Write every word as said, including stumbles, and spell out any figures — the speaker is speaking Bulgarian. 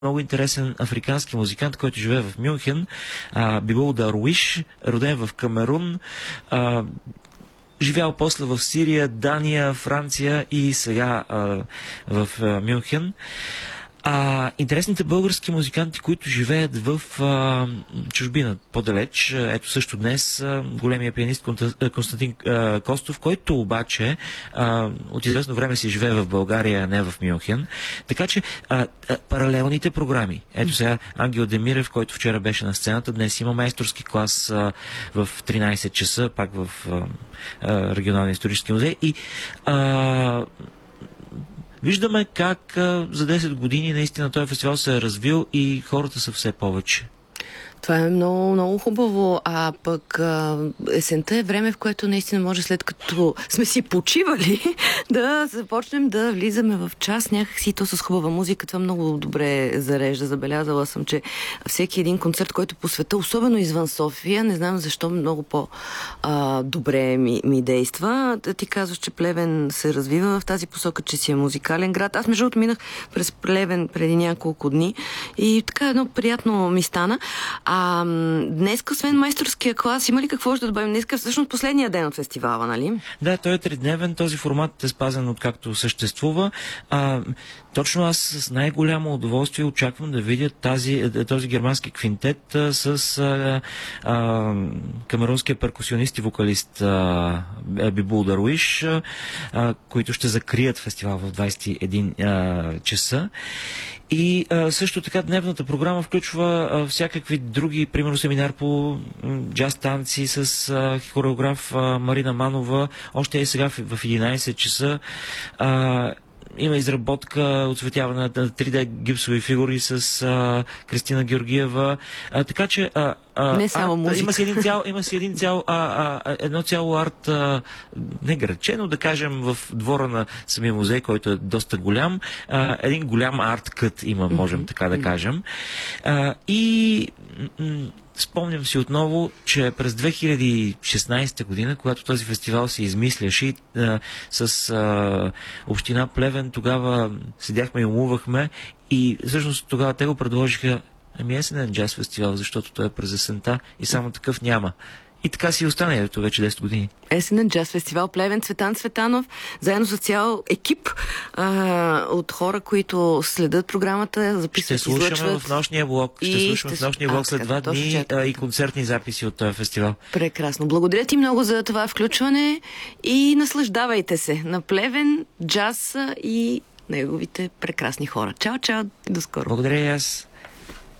много интересен африкански музикант, който живее в Мюнхен, а, Бибул Даруиш, роден в Камерун, а, живял после в Сирия, Дания, Франция и сега а, в а, Мюнхен. А интересните български музиканти, които живеят в а, чужбина, по-далеч, ето също днес а, големия пианист Константин а, Костов, който обаче а, от известно време си живее в България, а не в Мюнхен. Така че а, а, паралелните програми. Ето сега Ангел Демирев, който вчера беше на сцената, днес има майсторски клас а, в тринайсет часа, пак в а, а, Регионалния исторически музей. И а, виждаме как а, за десет години наистина този фестивал се е развил и хората са все повече. Това е много, много хубаво. А пък а, есента е време, в което наистина може, след като сме си почивали, да започнем да влизаме в час някакси, то с хубава музика. Това много добре зарежда. Забелязала съм, че всеки един концерт, който по света, особено извън София, не знам защо, много по-добре ми, ми действа. Ти казваш, че Плевен се развива в тази посока, че си е музикален град. Аз между другото минах през Плевен преди няколко дни и така едно приятно ми стана. А днес, освен майсторския клас, има ли какво ще да добавим? Днес е всъщност последния ден от фестивала, нали? Да, той е тридневен, този формат е спазен откакто съществува. А, точно аз с най-голямо удоволствие очаквам да видя тази, този германски квинтет а, с а, а, камерунския перкусионист и вокалист а, Бибул Даруиш, а, които ще закрият фестивал в двайсет и един а, часа. И а, също така дневната програма включва а, всякакви други, примерно семинар по джаз танци с а, хореограф а, Марина Манова. Още е сега в, в единайсет часа. А, има изработка, оцветяване на три Д гипсови фигури с а, Кристина Георгиева. А, така че а, а, не само музика. Има си един цял, има си един цял, а, а, едно цяло арт, а, не грачено, да кажем, в двора на самия музей, който е доста голям. А, един голям арт кът има, можем така да кажем. А, и спомням си отново, че през две хиляди и шестнайсета година, когато този фестивал се измисляше а, с а, община Плевен, тогава седяхме и умувахме и всъщност тогава те го предложиха: ами есенен джаз фестивал, защото той е през есента и само такъв няма. И така си остане, ето вече десет години. Есенен джаз фестивал Плевен, Цветан Цветанов, заедно с цял екип а, от хора, които следят програмата, записват, ще слушаме излъчват. в нощния блок. Ще и слушаме ще... в нощния блок а, след два дни а, и концертни записи от този фестивал. Прекрасно. Благодаря ти много за това включване и наслаждавайте се на Плевен, джаз и неговите прекрасни хора. Чао, чао, до скоро. Благодаря и аз.